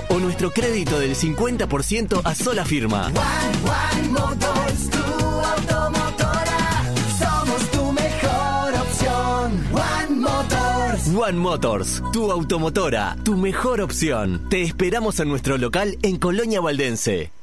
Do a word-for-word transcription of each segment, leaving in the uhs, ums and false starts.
cero o nuestro crédito del cincuenta por ciento a sola firma. One, One Motors, tu automotora. Somos tu mejor opción. One Motors. One Motors, tu automotora, tu mejor opción. Te esperamos en nuestro local en Colonia Valdense.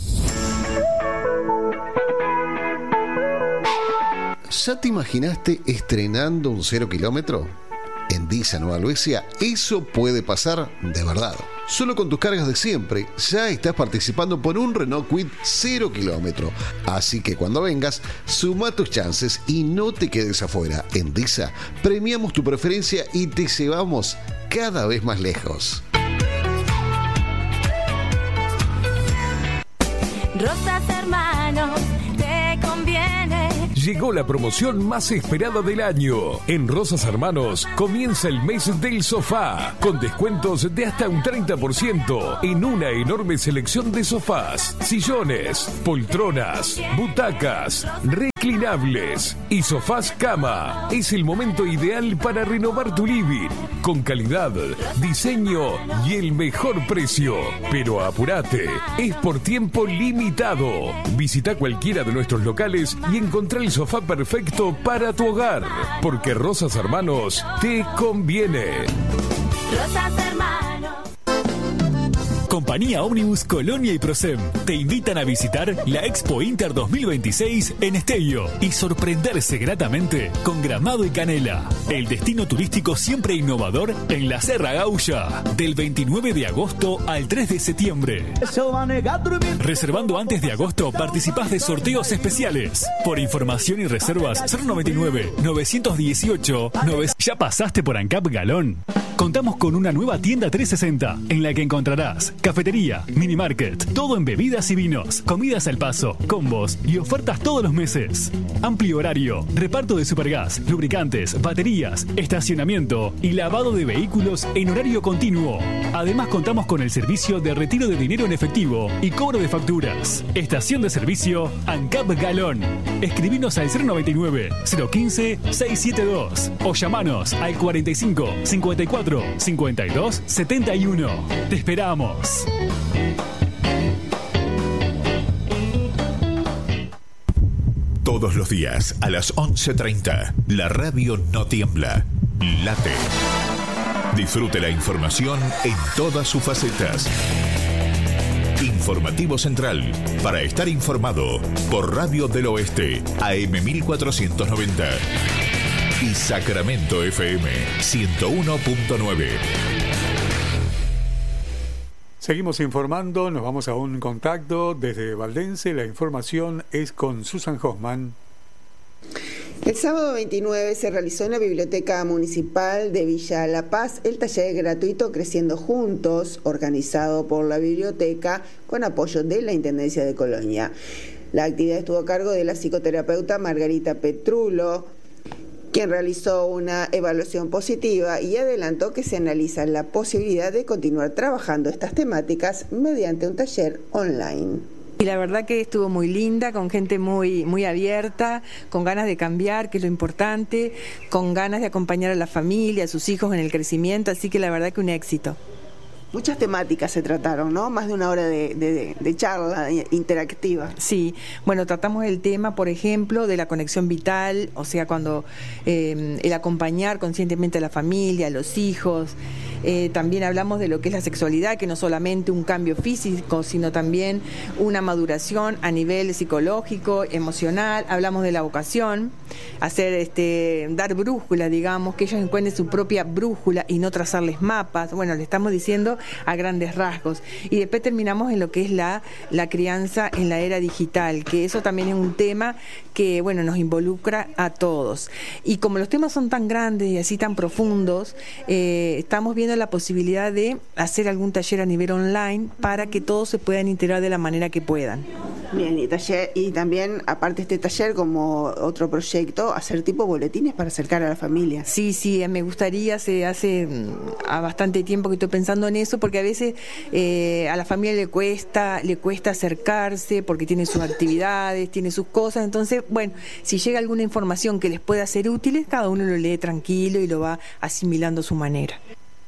¿Ya te imaginaste estrenando un cero kilómetro? En Disa Nueva Helvecia, eso puede pasar de verdad. Solo con tus cargas de siempre, ya estás participando por un Renault Kwid cero kilómetro. Así que cuando vengas, suma tus chances y no te quedes afuera. En Disa, premiamos tu preferencia y te llevamos cada vez más lejos. Rosas Hermanos, te conviene. Llegó la promoción más esperada del año. En Rosas Hermanos comienza el mes del sofá, con descuentos de hasta un treinta por ciento en una enorme selección de sofás, sillones, poltronas, butacas, reclinables y sofás cama. Es el momento ideal para renovar tu living, con calidad, diseño y el mejor precio. Pero apurate, es por tiempo limitado. Visita cualquiera de nuestros locales y encontrá el sofá perfecto para tu hogar, porque Rosas Hermanos te conviene. Rosas Hermanos. Compañía Ómnibus Colonia y Prosem te invitan a visitar la Expo Inter dos mil veintiséis en Esteio y sorprenderse gratamente con Gramado y Canela, el destino turístico siempre innovador en la Serra Gaulla, del veintinueve de agosto al tres de septiembre. Reservando antes de agosto participás de sorteos especiales. Por información y reservas cero noventa y nueve, novecientos dieciocho, nueve. ¿Ya pasaste por ANCAP Galón? Contamos con una nueva tienda trescientos sesenta en la que encontrarás cafetería, mini market, todo en bebidas y vinos, comidas al paso, combos y ofertas todos los meses. Amplio horario, reparto de supergas, lubricantes, baterías, estacionamiento y lavado de vehículos en horario continuo. Además contamos con el servicio de retiro de dinero en efectivo y cobro de facturas. Estación de servicio ANCAP Galón. Escribinos al cero noventa y nueve, cero quince, seiscientos setenta y dos o llamanos al cuarenta y cinco, cincuenta y cuatro, cincuenta y dos, setenta y uno. Te esperamos. Todos los días a las once treinta, la radio no tiembla, late. Disfrute la información en todas sus facetas. Informativo Central, para estar informado, por Radio del Oeste, A M mil cuatrocientos noventa. Y Sacramento F M, ciento uno punto nueve. Seguimos informando, nos vamos a un contacto desde Valdense. La información es con Susan Hoffman. El sábado veintinueve se realizó en la Biblioteca Municipal de Villa La Paz el taller gratuito Creciendo Juntos, organizado por la biblioteca con apoyo de la Intendencia de Colonia. La actividad estuvo a cargo de la psicoterapeuta Margarita Petrulo, quien realizó una evaluación positiva y adelantó que se analiza la posibilidad de continuar trabajando estas temáticas mediante un taller online. Y la verdad que estuvo muy linda, con gente muy, muy abierta, con ganas de cambiar, que es lo importante, con ganas de acompañar a la familia, a sus hijos en el crecimiento, así que la verdad que un éxito. Muchas temáticas se trataron, ¿no? Más de una hora de, de, de charla interactiva. Sí, bueno, tratamos el tema, por ejemplo, de la conexión vital, o sea, cuando eh, el acompañar conscientemente a la familia, a los hijos. Eh, también hablamos de lo que es la sexualidad, que no solamente un cambio físico, sino también una maduración a nivel psicológico, emocional. Hablamos de la vocación, hacer, este, dar brújula, digamos, que ellos encuentren su propia brújula y no trazarles mapas. Bueno, le estamos diciendo a grandes rasgos. Y después terminamos en lo que es la, la crianza en la era digital, que eso también es un tema que, bueno, nos involucra a todos. Y como los temas son tan grandes y así tan profundos, eh, estamos viendo la posibilidad de hacer algún taller a nivel online para que todos se puedan integrar de la manera que puedan. Bien, y, taller, y también, aparte de este taller, como otro proyecto, hacer tipo boletines para acercar a la familia. Sí, sí, me gustaría, se hace a bastante tiempo que estoy pensando en eso, porque a veces eh, a la familia le cuesta, le cuesta acercarse, porque tiene sus actividades, tiene sus cosas. Entonces, bueno, si llega alguna información que les pueda ser útil, cada uno lo lee tranquilo y lo va asimilando a su manera.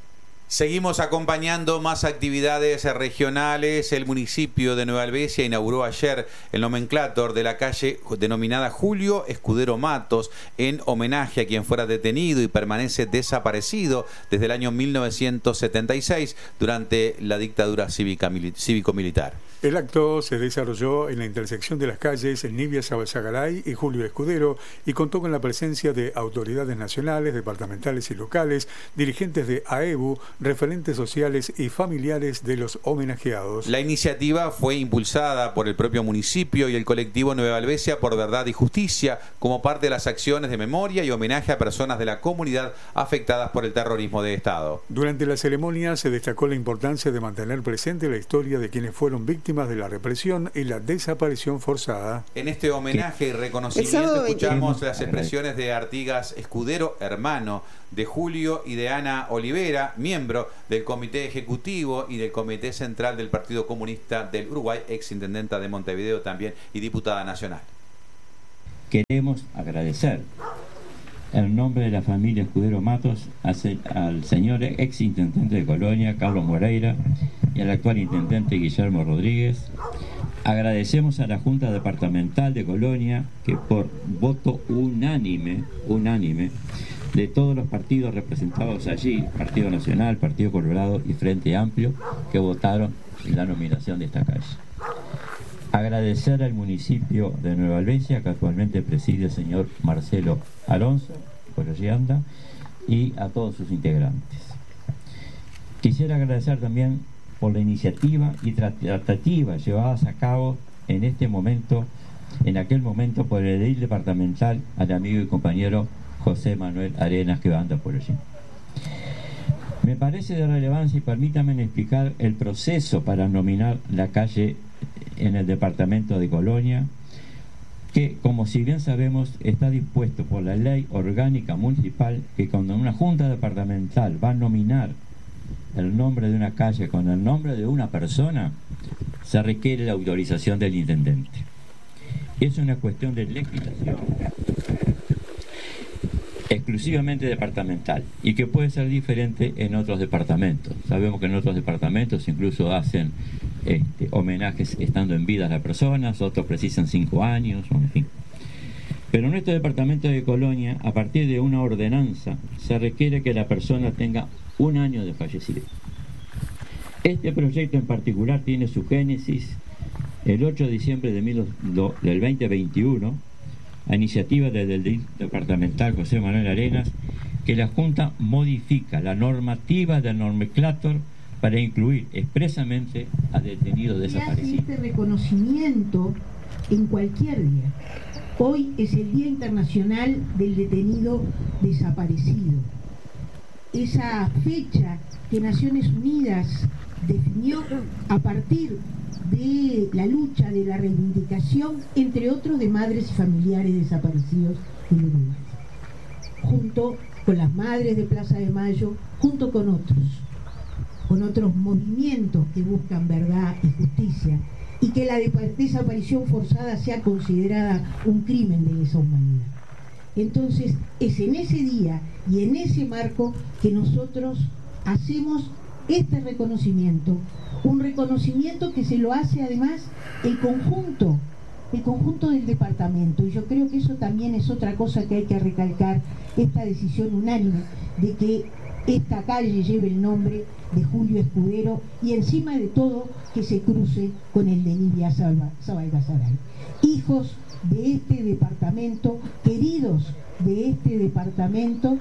Seguimos acompañando más actividades regionales. El municipio de Nueva Helvecia inauguró ayer el nomenclátor de la calle denominada Julio Escudero Matos, en homenaje a quien fuera detenido y permanece desaparecido desde el año mil novecientos setenta y seis durante la dictadura cívico-militar. El acto se desarrolló en la intersección de las calles Nibia Zagaray y Julio Escudero y contó con la presencia de autoridades nacionales, departamentales y locales, dirigentes de A E B U, referentes sociales y familiares de los homenajeados. La iniciativa fue impulsada por el propio municipio y el colectivo Nueva Helvecia por Verdad y Justicia como parte de las acciones de memoria y homenaje a personas de la comunidad afectadas por el terrorismo de Estado. Durante la ceremonia se destacó la importancia de mantener presente la historia de quienes fueron víctimas de la represión y la desaparición forzada. En este homenaje y reconocimiento escuchamos las expresiones de Artigas Escudero, hermano de Julio, y de Ana Olivera, miembro del Comité Ejecutivo y del Comité Central del Partido Comunista del Uruguay, ex intendenta de Montevideo también y diputada nacional. Queremos agradecer en nombre de la familia Escudero Matos al señor ex intendente de Colonia, Carlos Moreira, y al actual intendente Guillermo Rodríguez. Agradecemos a la Junta Departamental de Colonia que por voto unánime, unánime, de todos los partidos representados allí, Partido Nacional, Partido Colorado y Frente Amplio, que votaron en la nominación de esta calle. Agradecer al municipio de Nueva Helvecia, que actualmente preside el señor Marcelo Alonso, por allí anda, y a todos sus integrantes. Quisiera agradecer también por la iniciativa y tratativas llevadas a cabo en este momento, en aquel momento por el edil departamental, al amigo y compañero José Manuel Arenas, que anda por allí. Me parece de relevancia y permítanme explicar el proceso para nominar la calle en el departamento de Colonia, que, como si bien sabemos, está dispuesto por la ley orgánica municipal que cuando una junta departamental va a nominar el nombre de una calle con el nombre de una persona, se requiere la autorización del intendente. Es una cuestión de legislación exclusivamente departamental y que puede ser diferente en otros departamentos. Sabemos que en otros departamentos incluso hacen este, homenajes estando en vida a las personas, otros precisan cinco años, en fin. Pero en nuestro departamento de Colonia, a partir de una ordenanza, se requiere que la persona tenga un año de fallecido. Este proyecto en particular tiene su génesis el ocho de diciembre de mil, do, del veinte veintiuno, a iniciativa del departamental José Manuel Arenas, que la Junta modifica la normativa del nomenclátor para incluir expresamente a detenidos desaparecidos. Este reconocimiento en cualquier día. Hoy es el Día Internacional del Detenido Desaparecido. Esa fecha que Naciones Unidas definió a partir de la lucha, de la reivindicación, entre otros, de madres y familiares desaparecidos en Uruguay, junto con las madres de Plaza de Mayo, junto con otros, con otros movimientos que buscan verdad y justicia, y que la desaparición forzada sea considerada un crimen de lesa humanidad. Entonces, es en ese día y en ese marco que nosotros hacemos este reconocimiento, un reconocimiento que se lo hace además el conjunto, el conjunto del departamento, y yo creo que eso también es otra cosa que hay que recalcar, esta decisión unánime de que esta calle lleve el nombre de Julio Escudero y encima de todo que se cruce con el de Nibia Zabalgazaray. Hijos de este departamento, queridos de este departamento.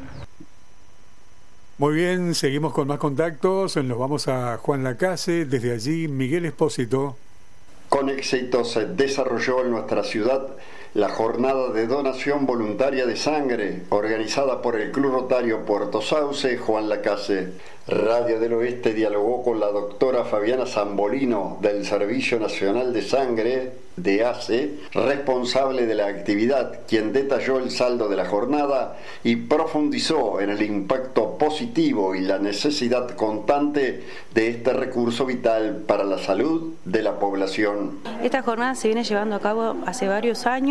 Muy bien, seguimos con más contactos. Nos vamos a Juan Lacase. Desde allí, Miguel Espósito. Con éxito se desarrolló en nuestra ciudad la jornada de donación voluntaria de sangre organizada por el Club Rotario Puerto Sauce, Juan Lacase. Radio del Oeste dialogó con la doctora Fabiana Zambolino del Servicio Nacional de Sangre, de A C E, responsable de la actividad, quien detalló el saldo de la jornada y profundizó en el impacto positivo y la necesidad constante de este recurso vital para la salud de la población. Esta jornada se viene llevando a cabo hace varios años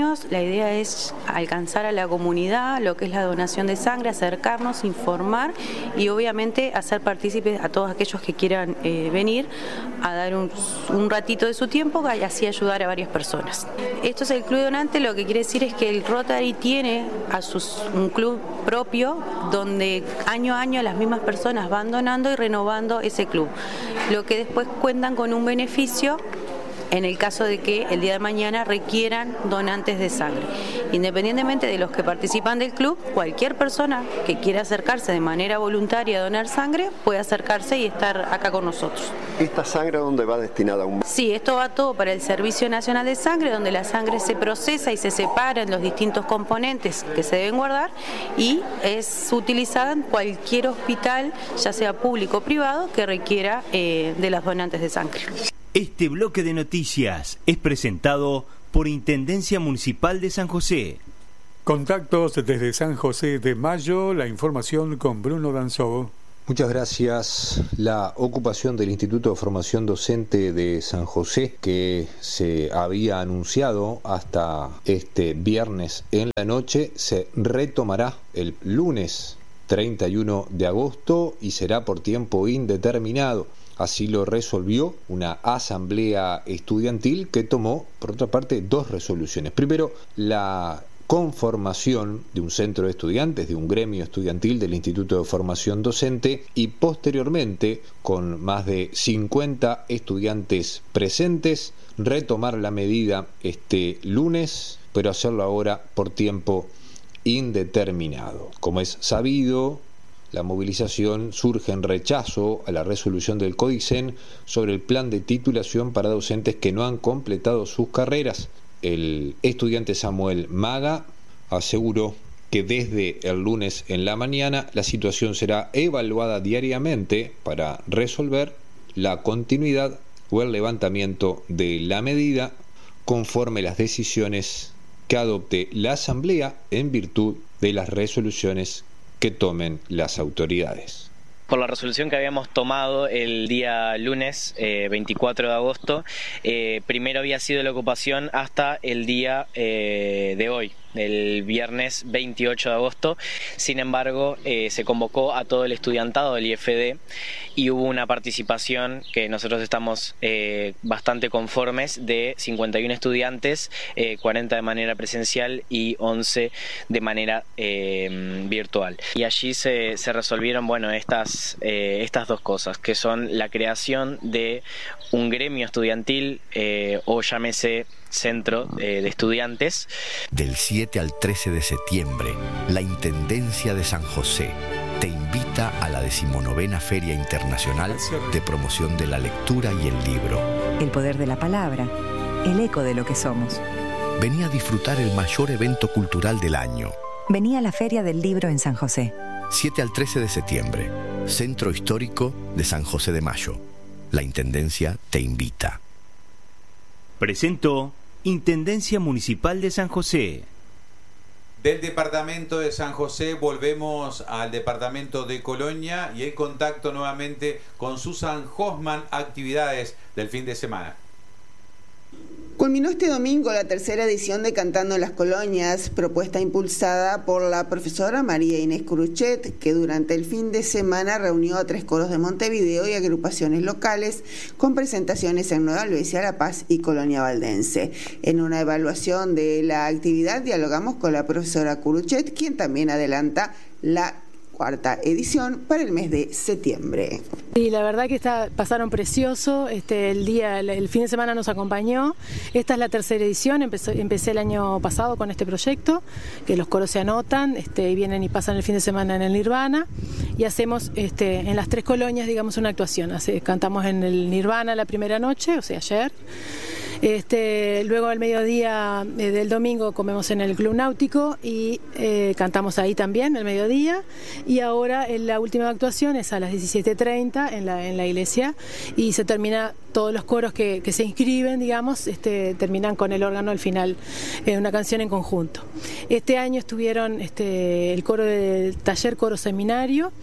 años la idea es alcanzar a la comunidad lo que es la donación de sangre, acercarnos, informar y obviamente hacer partícipes a todos aquellos que quieran eh, venir a dar un, un ratito de su tiempo y así ayudar a varias personas. Esto es el Club Donante, lo que quiere decir es que el Rotary tiene a sus, un club propio donde año a año las mismas personas van donando y renovando ese club, lo que después cuentan con un beneficio en el caso de que el día de mañana requieran donantes de sangre. Independientemente de los que participan del club, cualquier persona que quiera acercarse de manera voluntaria a donar sangre puede acercarse y estar acá con nosotros. ¿Esta sangre a dónde va destinada? Un... Sí, esto va todo para el Servicio Nacional de Sangre, donde la sangre se procesa y se separa en los distintos componentes que se deben guardar y es utilizada en cualquier hospital, ya sea público o privado, que requiera eh, de los donantes de sangre. Este bloque de noticias es presentado por Intendencia Municipal de San José. Contactos desde San José de Mayo, la información con Bruno Danzó. Muchas gracias. La ocupación del Instituto de Formación Docente de San José, que se había anunciado hasta este viernes en la noche, se retomará el lunes treinta y uno de agosto y será por tiempo indeterminado. Así lo resolvió una asamblea estudiantil que tomó, por otra parte, dos resoluciones. Primero, la conformación de un centro de estudiantes, de un gremio estudiantil del Instituto de Formación Docente y posteriormente, con más de cincuenta estudiantes presentes, retomar la medida este lunes, pero hacerlo ahora por tiempo indeterminado. Como es sabido, la movilización surge en rechazo a la resolución del CODICEN sobre el plan de titulación para docentes que no han completado sus carreras. El estudiante Samuel Maga aseguró que desde el lunes en la mañana la situación será evaluada diariamente para resolver la continuidad o el levantamiento de la medida conforme las decisiones que adopte la Asamblea en virtud de las resoluciones que tomen las autoridades. Por la resolución que habíamos tomado el día lunes eh, veinticuatro de agosto, eh, primero había sido la ocupación hasta el día eh, de hoy, el viernes veintiocho de agosto. Sin embargo, eh, se convocó a todo el estudiantado del I F D y hubo una participación que nosotros estamos eh, bastante conformes de cincuenta y uno estudiantes, eh, cuarenta de manera presencial y once de manera eh, virtual. Y allí se, se resolvieron bueno, estas, eh, estas dos cosas, que son la creación de un gremio estudiantil eh, o llámese centro eh, de estudiantes. Del siete al trece de septiembre, la Intendencia de San José te invita a la decimonovena Feria Internacional de Promoción de la Lectura y el Libro. El poder de la palabra, el eco de lo que somos. Vení a disfrutar el mayor evento cultural del año. Vení a la Feria del Libro en San José. siete al trece de septiembre, Centro Histórico de San José de Mayo. La Intendencia te invita. Presentó Intendencia Municipal de San José. Del departamento de San José volvemos al departamento de Colonia y el contacto nuevamente con Susan Hoffman, actividades del fin de semana. Culminó este domingo la tercera edición de Cantando en las Colonias, propuesta impulsada por la profesora María Inés Curuchet, que durante el fin de semana reunió a tres coros de Montevideo y agrupaciones locales con presentaciones en Nueva Albesia, La Paz y Colonia Valdense. En una evaluación de la actividad dialogamos con la profesora Curuchet, quien también adelanta la cuarta edición para el mes de septiembre. Sí, la verdad que está, pasaron precioso, este, el día, el, el fin de semana nos acompañó. Esta es la tercera edición, empezó, empecé el año pasado con este proyecto, que los coros se anotan este, y vienen y pasan el fin de semana en el Nirvana y hacemos este, en las tres colonias, digamos, una actuación. Hace, cantamos en el Nirvana la primera noche, o sea, ayer. Este, luego al mediodía eh, del domingo comemos en el Club Náutico y eh, cantamos ahí también al mediodía, y ahora en la última actuación es a las diecisiete treinta en la, en la iglesia y se termina, todos los coros que, que se inscriben, digamos, este, terminan con el órgano al final, eh, una canción en conjunto. Este año estuvieron este, el coro del taller Coro Seminario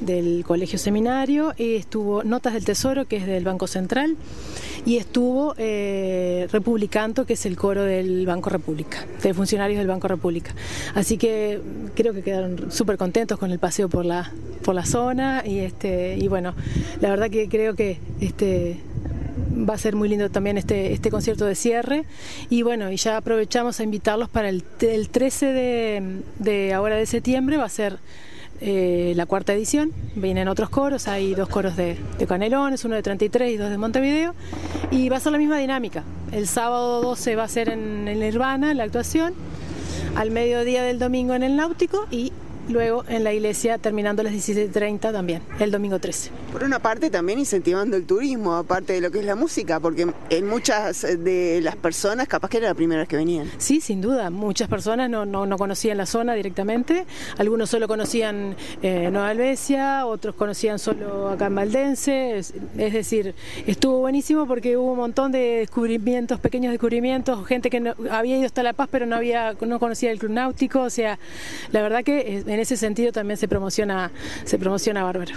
del Colegio Seminario, y estuvo Notas del Tesoro, que es del Banco Central, y estuvo eh, Republicanto, que es el coro del Banco República, de funcionarios del Banco República. Así que creo que quedaron súper contentos con el paseo por la, por la zona, y, este, y bueno, la verdad que creo que este, va a ser muy lindo también este, este concierto de cierre. Y bueno, y ya aprovechamos a invitarlos para el, el trece de, de ahora de septiembre, va a ser Eh, la cuarta edición. Vienen otros coros, hay dos coros de, de Canelones, uno de treinta y tres y dos de Montevideo, y va a ser la misma dinámica. El sábado doce va a ser en el Nirvana la actuación, al mediodía del domingo en el Náutico, y luego en la iglesia terminando a las diecisiete treinta también, el domingo trece. Por una parte también incentivando el turismo, aparte de lo que es la música, porque en muchas de las personas capaz que era la primera vez que venían. Sí, sin duda, muchas personas no, no, no conocían la zona directamente, algunos solo conocían eh, Nueva Helvecia, otros conocían solo acá en Valdense, es, es decir, estuvo buenísimo porque hubo un montón de descubrimientos, pequeños descubrimientos, gente que no, había ido hasta La Paz pero no, había, no conocía el Club Náutico, o sea, la verdad que en ese sentido también se promociona, se promociona bárbaro.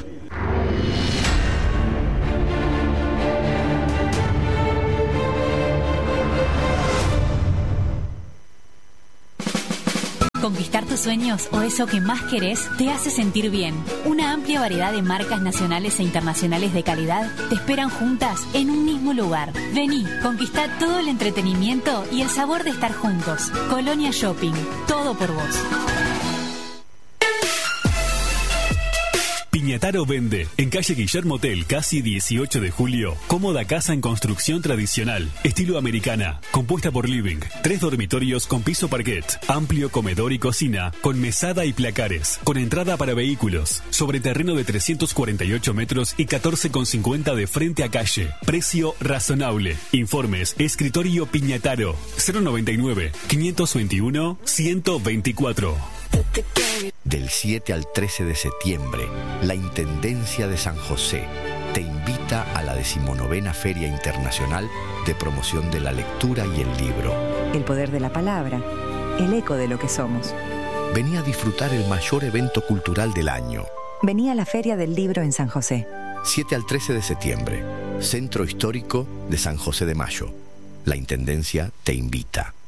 Conquistar tus sueños o eso que más querés te hace sentir bien. Una amplia variedad de marcas nacionales e internacionales de calidad te esperan juntas en un mismo lugar. Vení, conquistá todo el entretenimiento y el sabor de estar juntos. Colonia Shopping, todo por vos. Piñataro vende, en calle Guillermo Tell, casi dieciocho de julio, cómoda casa en construcción tradicional, estilo americana, compuesta por living, tres dormitorios con piso parquet, amplio comedor y cocina, con mesada y placares, con entrada para vehículos, sobre terreno de trescientos cuarenta y ocho metros y catorce con cincuenta de frente a calle, precio razonable. Informes, escritorio Piñataro, cero noventa y nueve, quinientos veintiuno, ciento veinticuatro. Del siete al trece de septiembre, la Intendencia de San José te invita a la decimonovena Feria Internacional de Promoción de la Lectura y el Libro. El poder de la palabra, el eco de lo que somos. Vení a disfrutar el mayor evento cultural del año. Vení a la Feria del Libro en San José. siete al trece de septiembre, Centro Histórico de San José de Mayo. La Intendencia te invita.